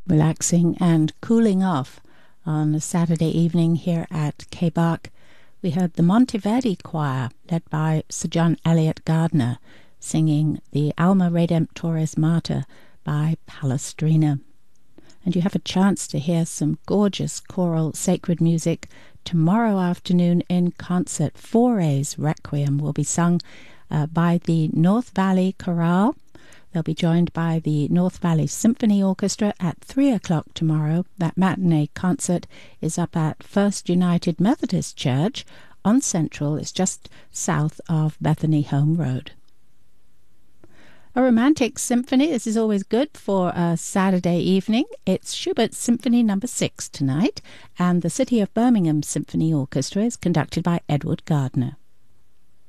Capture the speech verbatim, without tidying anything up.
relaxing and cooling off on a Saturday evening here at K B A R C. We heard the Monteverdi Choir, led by Sir John Eliot Gardiner, singing the Alma Redemptoris Mater by Palestrina. And you have a chance to hear some gorgeous choral sacred music tomorrow afternoon in concert. Fauré's Requiem will be sung uh, by the North Valley Chorale. They'll be joined by the North Valley Symphony Orchestra at three o'clock tomorrow. That matinee concert is up at First United Methodist Church on Central. It's just south of Bethany Home Road. A romantic symphony. This is always good for a Saturday evening. It's Schubert's Symphony Number Six tonight, and the City of Birmingham Symphony Orchestra is conducted by Edward Gardner.